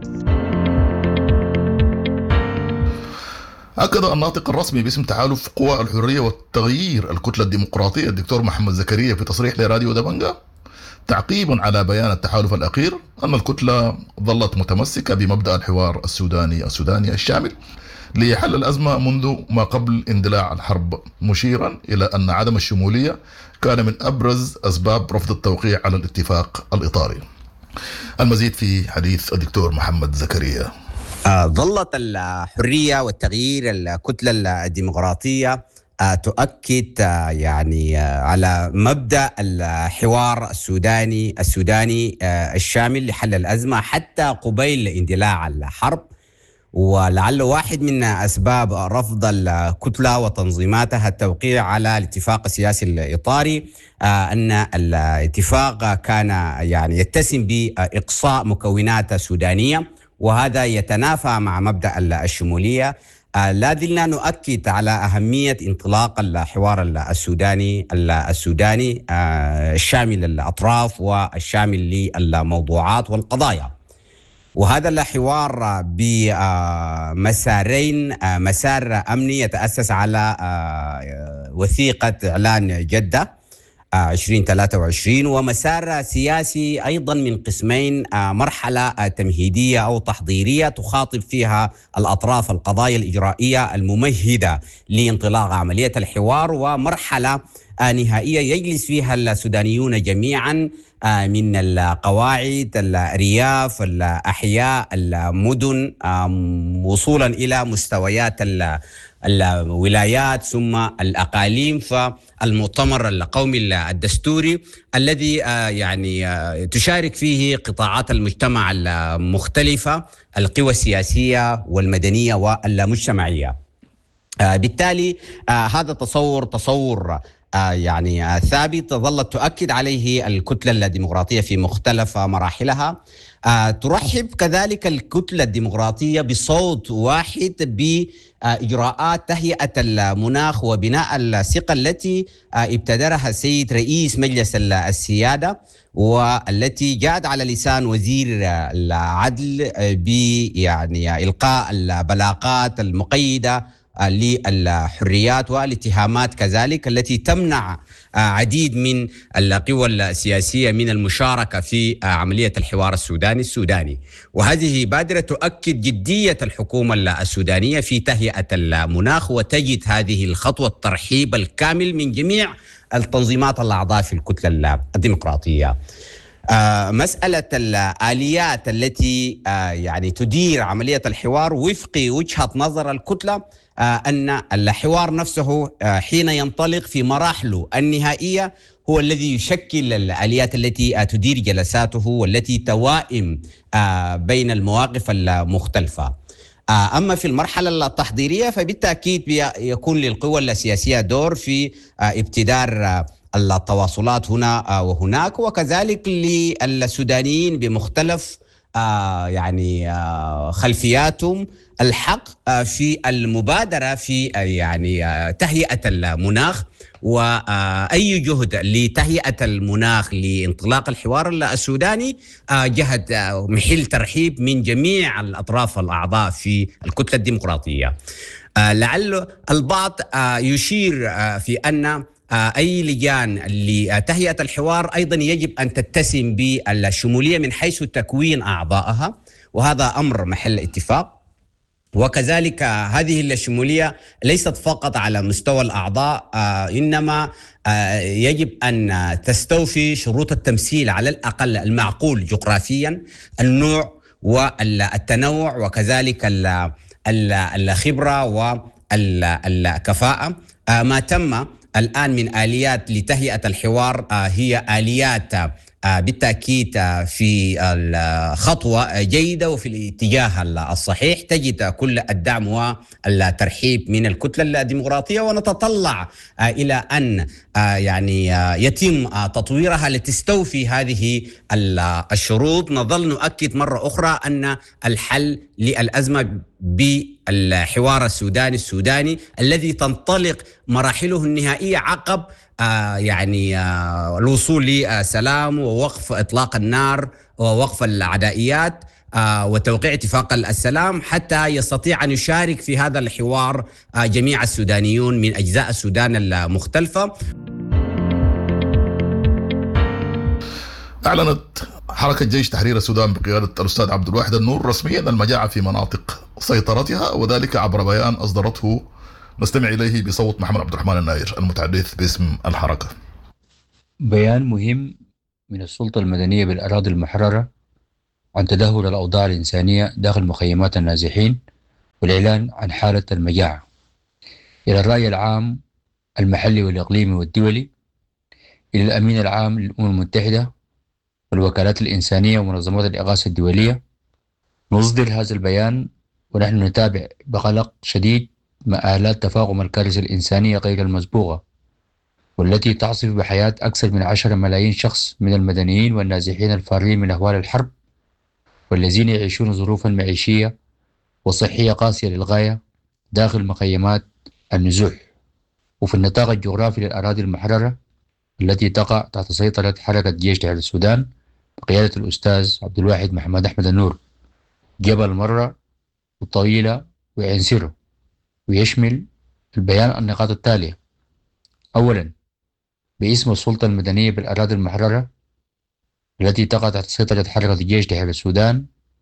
Speaker 11: أكد الناطق الرسمي باسم تحالف قوى الحرية والتغيير الكتلة الديمقراطية الدكتور محمد زكريا في تصريح لراديو دبنجة تعقيبا على بيان التحالف الأخير أن الكتلة ظلت متمسكة بمبدأ الحوار السوداني الشامل لحل الأزمة منذ ما قبل اندلاع الحرب، مشيرا إلى أن عدم الشمولية كان من أبرز أسباب رفض التوقيع على الاتفاق الإطاري. المزيد في حديث الدكتور محمد زكريا.
Speaker 15: ظلت الحرية والتغيير الكتلة الديمقراطية تؤكد يعني على مبدأ الحوار السوداني الشامل لحل الأزمة حتى قبيل اندلاع الحرب، ولعل واحد من أسباب رفض الكتلة وتنظيماتها التوقيع على الاتفاق السياسي الإطاري أن الاتفاق كان يعني يتسم بإقصاء مكونات سودانية، وهذا يتنافى مع مبدأ الشمولية. لا زلنا نؤكد على أهمية انطلاق الحوار السوداني الشامل للأطراف والشامل للموضوعات والقضايا، وهذا الحوار بمسارين: مسار أمني يتأسس على وثيقة إعلان جدة 2023، ومسار سياسي أيضا من قسمين: مرحلة تمهيدية أو تحضيرية تخاطب فيها الأطراف القضايا الإجرائية الممهدة لانطلاق عملية الحوار، ومرحلة نهائية يجلس فيها السودانيون جميعا من القواعد، الأرياف، الأحياء، المدن، وصولا إلى مستويات الولايات ثم الأقاليم. فالمؤتمر القومي الدستوري الذي يعني تشارك فيه قطاعات المجتمع المختلفة، القوى السياسية والمدنية والمجتمعية. بالتالي هذا تصور يعني ثابت ظلت تؤكد عليه الكتلة الديمقراطية في مختلف مراحلها. ترحب كذلك الكتلة الديمقراطية بصوت واحد بإجراءات تهيئة المناخ وبناء الثقة التي ابتدرها السيد رئيس مجلس السيادة، والتي جاءت على لسان وزير العدل يعني إلقاء البلاغات المقيدة للحريات والاتهامات كذلك التي تمنع عديد من القوى السياسية من المشاركة في عملية الحوار السوداني. وهذه بادرة تؤكد جدية الحكومة السودانية في تهيئة المناخ، وتجد هذه الخطوة الترحيب الكامل من جميع التنظيمات الأعضاء في الكتلة الديمقراطية. مسألة الآليات التي يعني تدير عملية الحوار وفق وجهة نظر الكتلة أن الحوار نفسه حين ينطلق في مراحله النهائية هو الذي يشكل الآليات التي تدير جلساته والتي توائم بين المواقف المختلفة. أما في المرحلة التحضيرية فبالتأكيد يكون للقوى السياسية دور في ابتدار التواصلات هنا وهناك، وكذلك للسودانيين بمختلف يعني خلفياتهم الحق في المبادرة في يعني تهيئة المناخ، وأي جهد لتهيئة المناخ لانطلاق الحوار السوداني جهد محل ترحيب من جميع الأطراف الأعضاء في الكتلة الديمقراطية. لعل البعض يشير في أن أي لجان لتهيئة الحوار أيضا يجب أن تتسم بالشمولية من حيث تكوين أعضائها، وهذا أمر محل اتفاق. وكذلك هذه الشمولية ليست فقط على مستوى الأعضاء، إنما يجب أن تستوفي شروط التمثيل على الأقل المعقول جغرافيا، النوع والتنوع، وكذلك الخبرة والكفاءة. ما تم الآن من آليات لتهيئة الحوار هي آليات بالتأكيد في الخطوة جيدة وفي الاتجاه الصحيح، تجد كل الدعم والترحيب من الكتلة الديمقراطية، ونتطلع إلى أن يعني يتم تطويرها لتستوفي هذه الشروط. نظل نؤكد مرة أخرى أن الحل للأزمة بالحوار السوداني الذي تنطلق مراحله النهائية عقب يعني الوصول لسلام ووقف إطلاق النار ووقف العدائيات وتوقيع اتفاق السلام، حتى يستطيع أن يشارك في هذا الحوار جميع السودانيون من أجزاء السودان المختلفة.
Speaker 11: أعلنت حركة جيش تحرير السودان بقيادة الأستاذ عبد الواحد النور رسميا المجاعة في مناطق سيطرتها، وذلك عبر بيان أصدرته نستمع إليه بصوت محمد عبد الرحمن الناير المتحدث باسم الحركة.
Speaker 12: بيان مهم من السلطة المدنية بالأراضي المحررة عن تدهور الأوضاع الإنسانية داخل مخيمات النازحين والإعلان عن حالة المجاعة إلى الرأي العام المحلي والإقليمي والدولي، إلى الأمين العام للأمم المتحدة والوكالات الإنسانية ومنظمات الإغاثة الدولية. نصدر هذا البيان ونحن نتابع بقلق شديد مآلات تفاقم الكارثة الإنسانية غير المسبوقة، والتي تعصف بحياة أكثر من 10 ملايين شخص من المدنيين والنازحين الفارين من أهوال الحرب، والذين يعيشون ظروفا معيشية وصحية قاسية للغاية داخل مخيمات النزوح وفي النطاق الجغرافي للأراضي المحررة التي تقع تحت سيطرة حركة جيش تحرير السودان بقيادة الأستاذ عبد الواحد محمد أحمد النور. جبل مرة وطويلة وعين سيرو. ويشمل البيان النقاط التالية: أولا، باسم السلطة المدنية بالأراضي المحررة التي تقع تحت سيطرة حركة الجيش تحرير السودان،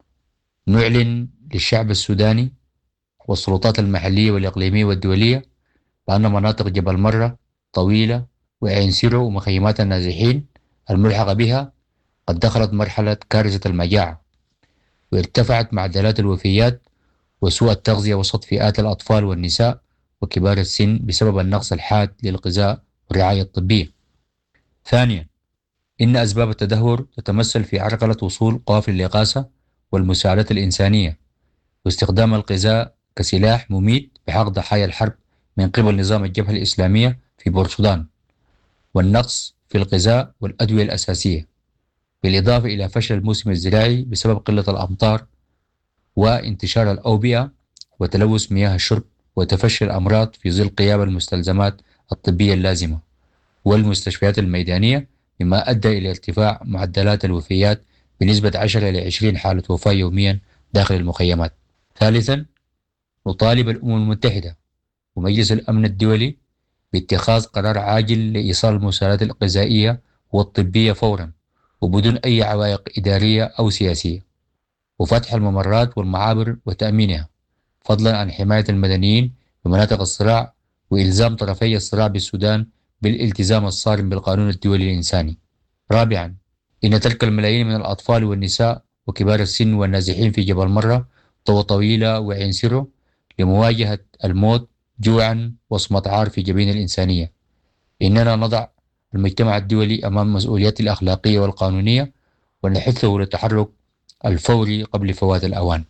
Speaker 12: نعلن للشعب السوداني والسلطات المحلية والإقليمية والدولية بأن مناطق جبل مرة طويلة وعين سيرو ومخيمات النازحين الملحقة بها قد دخلت مرحلة كارثة المجاعة، وارتفعت معدلات الوفيات وسوء التغذية وسط فئات الأطفال والنساء وكبار السن بسبب النقص الحاد للغذاء والرعاية الطبية. ثانيا، إن أسباب التدهور تتمثل في عرقلة وصول قوافل الإغاثة والمساعدات الإنسانية، واستخدام الغذاء كسلاح مميت بحق ضحايا الحرب من قبل نظام الجبهة الإسلامية في بورسودان، والنقص في الغذاء والأدوية الأساسية، بالإضافة إلى فشل الموسم الزراعي بسبب قلة الأمطار وانتشار الأوبئة وتلوث مياه الشرب وتفشي الأمراض في ظل غياب المستلزمات الطبية اللازمة والمستشفيات الميدانية، مما أدى إلى ارتفاع معدلات الوفيات بنسبة 10 إلى 20 حالة وفاة يوميا داخل المخيمات. ثالثا، نطالب الأمم المتحدة ومجلس الأمن الدولي باتخاذ قرار عاجل لإيصال المساعدات الغذائية والطبية فورا وبدون أي عوائق إدارية أو سياسية، وفتح الممرات والمعابر وتأمينها، فضلا عن حماية المدنيين في مناطق الصراع، وإلزام طرفي الصراع بالسودان بالالتزام الصارم بالقانون الدولي الإنساني. رابعا، إن تلك الملايين من الأطفال والنساء وكبار السن والنازحين في جبل مرة طويلة وعين سيرو لمواجهة الموت جوعا وصمة عار في جبين الإنسانية. إننا نضع المجتمع الدولي أمام مسؤوليته الأخلاقية والقانونية ونحثه للتحرك الفوري قبل فوات الأوان.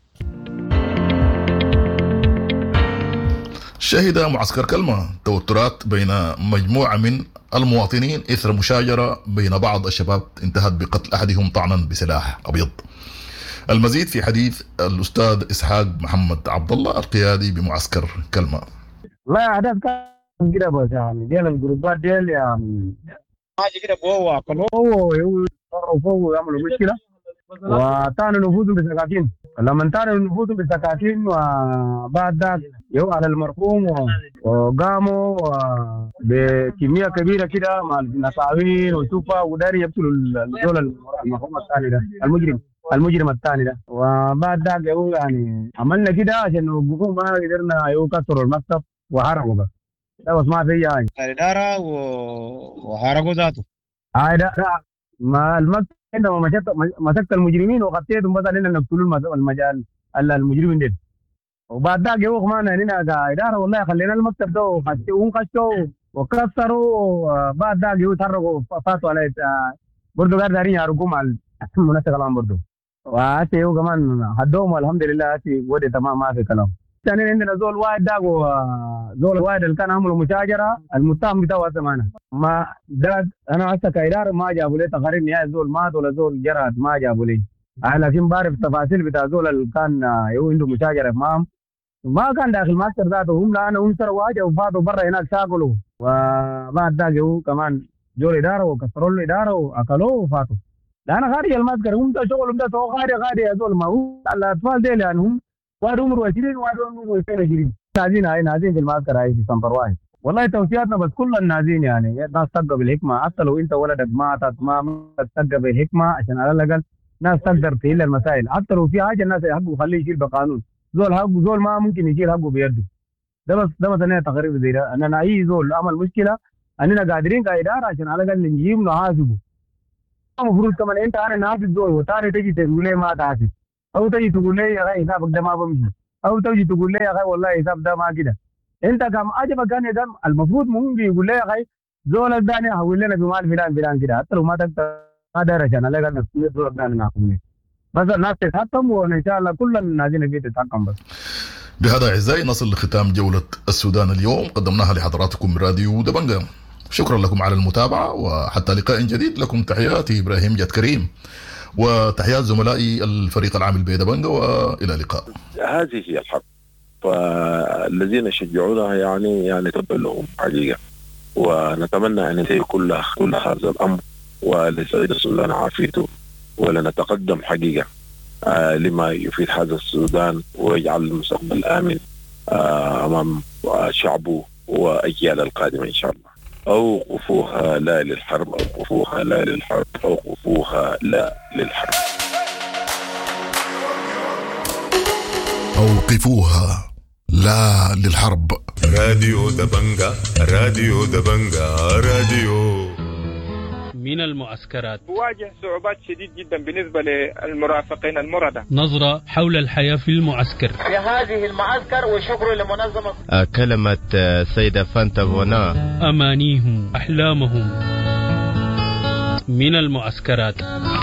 Speaker 11: شهد معسكر كلمة توترات بين مجموعة من المواطنين إثر مشاجرة بين بعض الشباب انتهت بقتل أحدهم طعنا بسلاح أبيض. المزيد في حديث الأستاذ إسحاق محمد عبد الله القيادي بمعسكر كلمة.
Speaker 3: لا أحداث كان كده بس يعني ديال الجروبات ديال يعني حاجة كده فوق يعملوا مشكلة وتانوا نفوذهم بسكاكين. لما تانوا نفوذهم بسكاكين وبعد ذلك يو على المرحوم وقاموا بكمية كبيرة كده مع النصاوين وسوفا وداري يقتلوا الدول المرحوم الثاني ده المجرم الثاني ده. وبعد ذلك يو يعني عملنا كده عشان نوقفوهم، ما قدرنا يو كسروا المكتب وحرقوا بس. ده بس ما في يعني الإدارة وحرقوا ذاته. ده ما المكتب عندما مسكت المجرمين وغطيتهم بس علينا نقتلوا المجال المجرمين دي. وبعد ذاك يوم كمان هنا كإدارة والله خلينا المكتب ده وخشوا وكسروا. بعد ذاك يتحركوا فاتوا على برضو قاعد دارين يعرقوا مع المنسق العام برضو. وهاتي يوم كمان حدهم والحمد لله هاتي ودي تمام ما في كلام. ثاني عندنا زول واحد ده زول واحد اللي كان عملوا مشاجرة المتهم بتاعه زمانه ما ده. أنا هسه كإدارة ما جابوا لي تقارير نهائي زول مات ولا زول جرد ما جابوا لي. لكن بعرف التفاصيل بتاع زول اللي كان يو عنده مشاجرة معهم ما كان داخل ماستر ذاته. هم لأنهم سروا واجه وفاتوا برا هناك شاكلوا. وبعد ذاك يو كمان زول إدارة وكسروا له إدارة وأكلوه وفاتوا. لأن خارج الماستر هم ده شغلهم ده سو خارج يا زول ما هو الأطفال دي يعني هم واحد عمره 20 وواحد عمره 22 نازين في المعسكر هاي في سنتر واحد. والله توصياتنا بس كل النازين يعني الناس تبقى بالحكمة. حتى لو انت ولدك ماتت ما تبقى بالحكمة عشان على الأقل ناس تقدر تحل المسائل. حتى لو في حاجة الناس حقه خليه يشيل بقانون. زول ما ممكن يشيل حقه بيده. ده مثلا تقرير زي ده أننا أي زول عمل مشكلة أننا قادرين كإدارة عشان على الأقل نجيب نحاسبه. المفروض كمان انت أنا نحاسب زول وتاني تجي تقول لي ما تحاسب أو تجي تقول لي يا أخي حسابك ده ما بمشي أو تجي تقول لي يا أخي والله حساب ده ما كده. أنت كم عجبك كان يدم المفروض ممكن يقول لي يا أخي زول الثاني حول لنا بمال فلان كده. حتى لو ما تقدر ما دار عشان على الأقل زول الثاني ناخذ بس الناس تتحكم وإن شاء الله كل النازلين فيه تتحكم بس.
Speaker 11: بهذا أعزائي نصل لختام جولة السودان اليوم قدمناها لحضراتكم من راديو دبنجة. شكرا لكم على المتابعة وحتى لقاء جديد. لكم تحياتي إبراهيم جد كريم وتحيات زملائي الفريق العامل بيدبنجة وإلى اللقاء.
Speaker 16: هذه هي الحرب فالذين يشجعونها يعني تبقى لهم حقيقة. ونتمنى أن ينتهي كل هذا الأمر ولسعيد السودان عافيته ولنتقدم حقيقة لما يفيد هذا السودان ويجعل المستقبل آمن أمام شعبه وأجيال القادمة إن شاء الله. أوقفوها لا للحرب، أوقفوها لا للحرب، أوقفوها لا للحرب.
Speaker 11: أوقفوها لا للحرب.
Speaker 17: راديو دبنجة، راديو دبنجة، راديو.
Speaker 18: من المعسكرات
Speaker 19: تواجه صعوبات شديد جدا بالنسبة للمرافقين المردة.
Speaker 18: نظرة حول الحياة في المعسكر.
Speaker 20: في هذه المعسكر وشكر لمنظمة
Speaker 21: كلمة سيدة فانتافونا.
Speaker 18: أمانيهم أحلامهم من المعسكرات.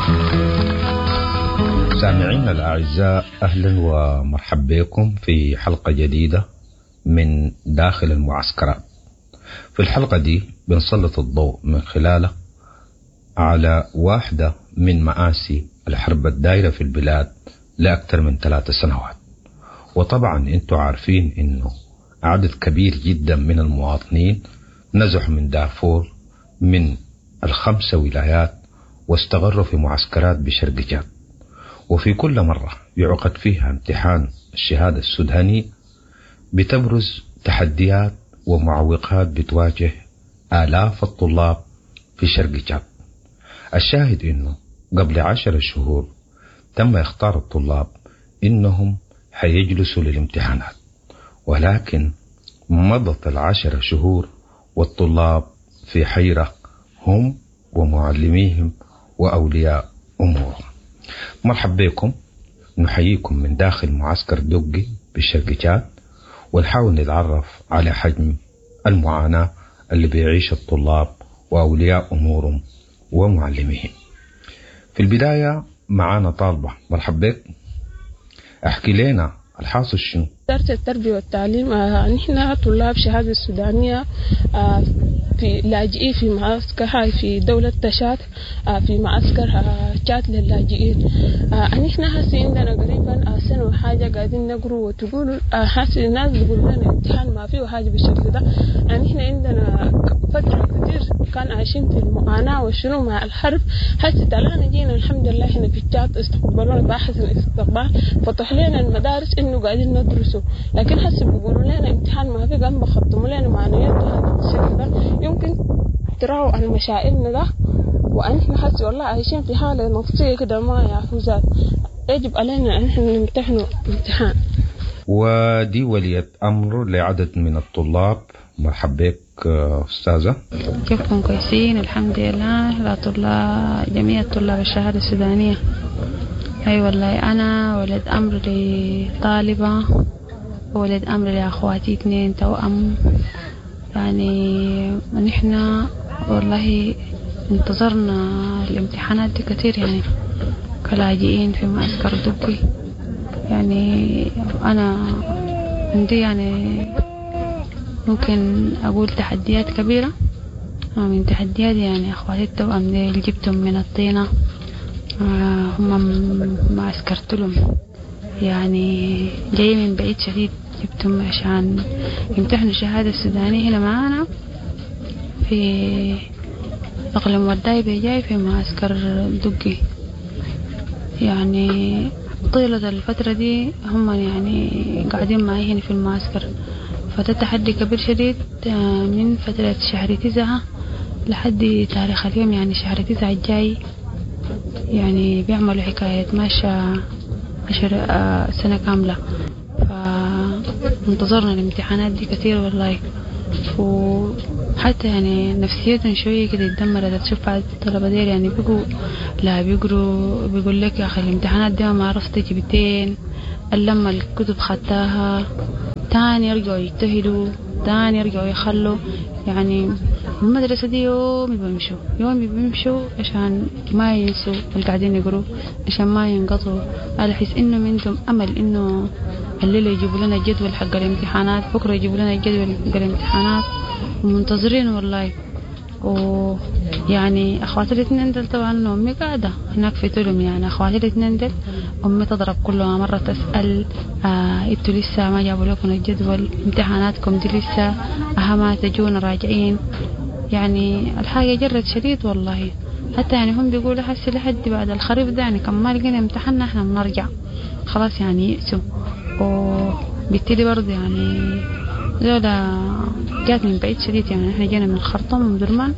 Speaker 22: سامعينا الأعزاء أهلا ومرحبا بكم في حلقة جديدة من داخل المعسكرات. في الحلقة دي بنسلط الضوء من خلاله على واحدة من مآسي الحرب الدائرة في البلاد لأكثر من 3 سنوات. وطبعا انتوا عارفين انه عدد كبير جدا من المواطنين نزحوا من دارفور من ال5 ولايات واستقروا في معسكرات بشرق جاد. وفي كل مرة يعقد فيها امتحان الشهادة السوداني بتبرز تحديات ومعوقات بتواجه آلاف الطلاب في شرق جاد. الشاهد انه قبل 10 شهور تم اختار الطلاب انهم حيجلسوا للامتحانات، ولكن مضت 10 شهور والطلاب في حيرة هم ومعلميهم وأولياء أمورهم. مرحبا بكم، نحييكم من داخل معسكر دقي بالشرق جاد، ونحاول نتعرف على حجم المعاناة اللي بيعيش الطلاب وأولياء أمورهم ومعلميهم. في البداية معانا طالبة. مرحبا بك، احكي لنا الحاصل شنو؟
Speaker 2: وزارة التربية والتعليم نحن طلاب شهادة السودانية في لاجئين في معسكر هاي في دولة تشاد في معسكر تشاد للاجئين. نحن هسه عندنا قريبا سنة وحاجة قاعدين نقروا وتقول هسه الناس بيقولوا لنا امتحان ما فيه حاجة بالشكل ده. نحن عندنا فترة كتير كان عايشين في المعاناة وشنو مع الحرب. هسه تعالى جينا الحمد لله هنا في تشاد استقبلونا بأحسن استقبال، فتح لنا المدارس إنه قاعدين ندرسوا، لكن هسه بيقولوا لنا امتحان ما في، قام بخطموا لنا معنويات هذا الشكل ده. يمكن تراوا عن مشاعرنا ده، وأنحن هسه والله عايشين في حالة نفسية كده ما يعرفوا. يجب علينا أن نحن نمتحنوا امتحان.
Speaker 22: ودي ولية أمر لعدد من الطلاب. مرحبا بك أستاذة.
Speaker 4: كيفكم؟ كويسين الحمد لله. جميع الطلاب الشهادة السودانية. أي والله أنا ولد أمر لطالبة وولد أمر لأخواتي 2 توأم. يعني نحن والله انتظرنا الامتحانات دي كتير، يعني كلاجئين في معسكر دبي. يعني أنا عندي يعني ممكن أقول تحديات كبيرة. من تحديات يعني أخواتي التوأم اللي جبتهم من الطينة، هم ما عسكرت لهم، يعني جاي من بعيد شديد، جبتهم عشان يمتحنوا الشهادة السودانية هنا معانا في أقليم وداي جاي في معسكر دقي. يعني طيلة الفترة دي هم يعني قاعدين معي هنا في المعسكر، فده تحدي كبير شديد من فترة شهر 9 لحد تاريخ اليوم، يعني شهر 9 الجاي. يعني بيعملوا حكاية ماشى 10 سنة كاملة. فانتظرنا الامتحانات دي كتير والله، وحتى يعني نفسيتهم شوية كده اتدمرت. تشوف بعض الطلبة دير يعني بيقولوا بيقول لك يا أخي الامتحانات دي ما عرفت جبتين، لما الكتب خدتها تاني يرجعوا يجتهدوا، تاني يرجعوا يخلوا. يعني المدرسة دي يوم بيمشوا عشان ما ينسوا اللي قاعدين يقروا، عشان ما ينقطعوا، على حيث انه عندهم امل انه الليلة يجيبوا لنا الجدول حق الامتحانات، بكرة يجيبوا لنا الجدول حق الامتحانات، ومنتظرين والله. ويعني اخواتي الاثنين دول طبعا امي قاعدة هناك في تلم، يعني اخواتي الاثنين دول امي تضرب كلها مرة تسأل انتوا لسه ما جابوا لكم الجدول، امتحاناتكم دي لسه ما تجونا راجعين. يعني الحاجة جرت شديد والله. حتى يعني هم بيقولوا حسي لحد بعد الخريف ده يعني كم ما لقينا امتحاننا احنا بنرجع خلاص، يعني يأسوا. وبالتالي برضه يعني زولا جات من بعيد شديد، يعني احنا جينا من الخرطوم من درمان،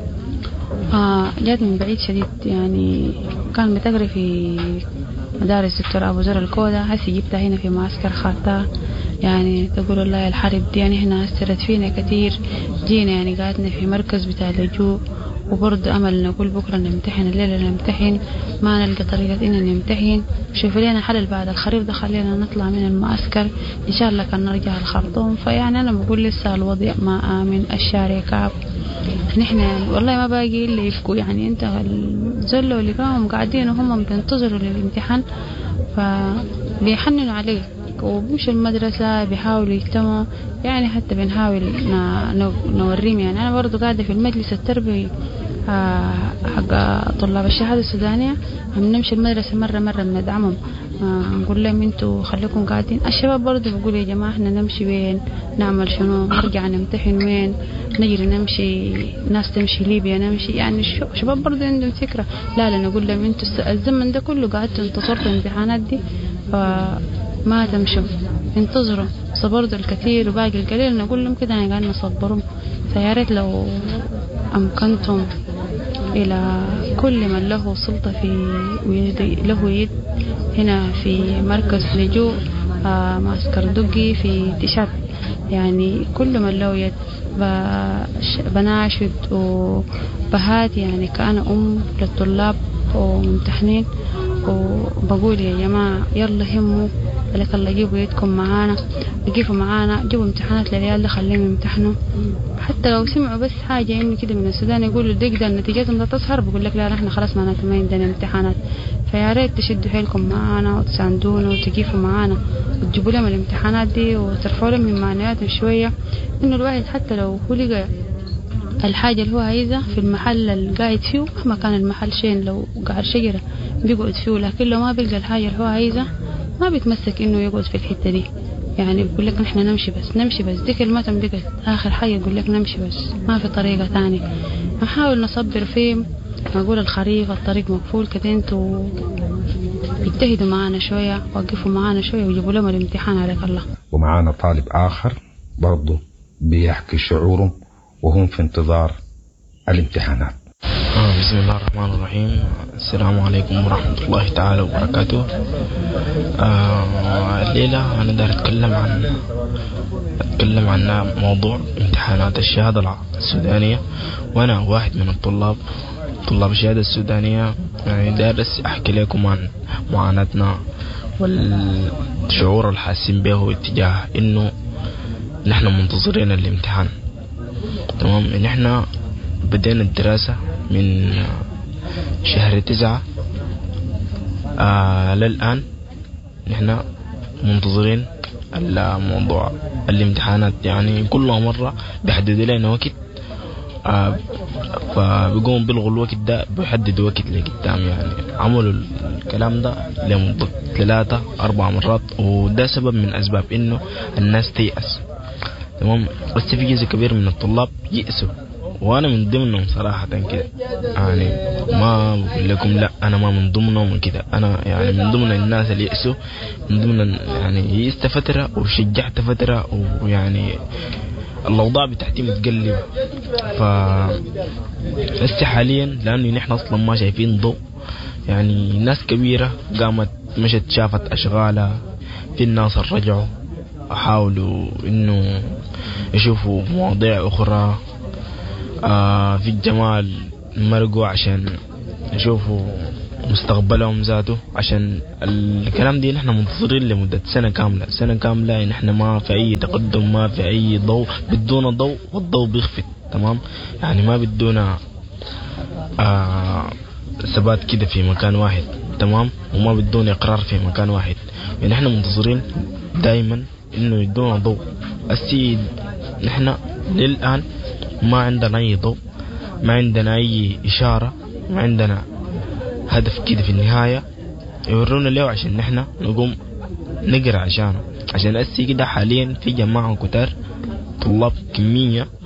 Speaker 4: جات من بعيد شديد. يعني كان بتقري في مدارس دكتور أبو زر الكودة، هسي جبتها هنا في معسكر خارطة. يعني تقول الله الحرب دي يعني هنا أثرت فينا كتير. جينا يعني قعدنا في مركز بتاع اللجوء، وبرضه أمل نقول بكرة نمتحن، الليلة نمتحن، ما نلقى طريقة إن نمتحن. شوف لنا حل بعد الخريف ده، خلينا نطلع من المعسكر إن شاء الله كان نرجع الخرطوم. فيعني أنا بقول لسه الوضع ما آمن، الشارع كعب. نحن يعني والله ما باقي إلا يفكوا، يعني أنت الزلة اللي كانوا قاعدين وهم بينتظروا للامتحان فبيحننوا عليه، وبيمشوا المدرسة بيحاولوا يجتمعوا. يعني حتى بنحاول نوريهم. يعني أنا برضو قاعدة في المجلس التربوي حق طلاب الشهادة السودانية، نمشي المدرسة مرة بندعمهم، نقول لهم انتوا خليكم قاعدين. الشباب برضو بيقولوا يا جماعة احنا نمشي وين، نعمل شنو، نرجع نمتحن وين، نجري نمشي، ناس تمشي ليبيا نمشي. يعني الشباب برضو عندهم فكرة. لا نقول لهم انتوا الزمن ده كله قاعدتوا انتصرتوا الامتحانات دي، ما تمشوا، انتظروا. صبروا الكثير وباقي القليل نقول لهم كده، يعني قاعدين نصبرهم. فيا ريت لو أمكنتم إلى كل من له سلطة له يد هنا في مركز لجوء معسكر دقي في تشاد، يعني كل من له يد بناشد وبهات، يعني كأنا للطلاب وممتحنين وبقول يا جماعة يلا هموا لك الله جيبوا يدكم معانا، وقفوا معانا، جيبوا امتحانات للعيال ده خليهم يمتحنوا. حتى لو سمعوا بس حاجة إنه كده من السودان يقولوا دقيقة نتيجتهم ده تظهر، بقول لك لا نحن خلاص ما عندنا امتحانات. فيا ريت تشدوا حيلكم معانا وتساندونا وتقفوا معانا وتجيبوا لهم الامتحانات دي وترفعوا لهم من معنوياتهم شوية. إنه الواحد حتى لو هو لقى الحاجة اللي هو عايزها في المحل اللي قاعد فيه، مهما كان المحل شين، لو قاعد شجرة بيقعد فيه، لكن لو ما بيلقى الحاجة اللي هو عايزها ما بيتمسك إنه يقعد في الحتة دي. يعني بيقول لك نحن نمشي بس دي كلمة بقت آخر حاجة، يقول لك نمشي بس ما في طريقة تانية. نحاول نصبر فيه، نقول الخريف الطريق مقفول كده، انتوا يجتهدوا معانا شوية، وقفوا معانا شوية ويجيبوا لهم الامتحان عليك الله.
Speaker 22: ومعانا طالب آخر برضه بيحكي شعورهم وهم في انتظار الامتحانات.
Speaker 5: بسم الله الرحمن الرحيم. السلام عليكم ورحمة الله تعالى وبركاته. الليلة أنا داير أتكلم عن موضوع امتحانات الشهادة السودانية، وأنا واحد من طلاب الشهادة السودانية. يعني دارس أحكي لكم عن معاناتنا والشعور الحاسين به اتجاه إنه نحن منتظرين الامتحان. تمام. نحن بدينا الدراسة من شهر 9 للآن نحن منتظرين الموضوع الامتحانات. يعني كل مرة بيحدد لنا وقت، فبيقوم بيلغوا الوقت ده، بيحددوا وقت لقدام. يعني عملوا الكلام ده لمدة 3-4 مرات، وده سبب من أسباب إنه الناس تيأس. تمام. بس في جزء كبير من الطلاب يأسوا، وانا من ضمنهم صراحة كده. يعني ما بقول لكم لا انا ما من ضمنهم كده، انا يعني من ضمن الناس اللي يأسوا، من ضمن يعني يست فترة وشجعت فترة، ويعني الاوضاع بتاعتي متقلبة. هسه حاليا لانه نحن اصلا ما شايفين ضوء، يعني ناس كبيرة قامت مشت شافت اشغالها، في الناس رجعوا حاولوا انه يشوفوا مواضيع اخرى في الجمال، مرقوا عشان يشوفوا مستقبلهم ذاته. عشان الكلام دي نحن منتظرين لمدة سنة كاملة نحن ما في أي تقدم، ما في أي ضوء، بدون ضوء والضوء بيخفت. تمام. يعني ما بدونا ثبات كده في مكان واحد. تمام. وما بدون إقرار في مكان واحد. يعني نحن منتظرين دائما إنه يدونا ضوء. السيد نحن للآن ما عندنا أي ضوء، ما عندنا أي إشارة، ما عندنا هدف كده في النهاية يورونا له عشان نحن نقوم نقرأ عشانه. عشان أسي كده حاليا في جماعة كتار طلاب كمية